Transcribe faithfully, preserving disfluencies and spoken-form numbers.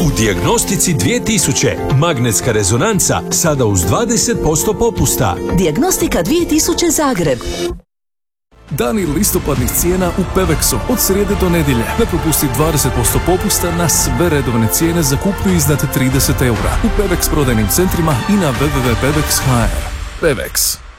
U Dijagnostici dvije tisuće magnetska rezonanca sada uz dvadeset posto popusta. Dijagnostika dvije tisuće Zagreb. Dani listopadnih cijena u Pevexu od srijede do nedjelje. Ne propusti dvadeset posto popusta na sve redovne cijene za kupnju iznad trideset eura u Pevex prodajnim centrima i na w w w tačka pevex tačka h r. Pevex.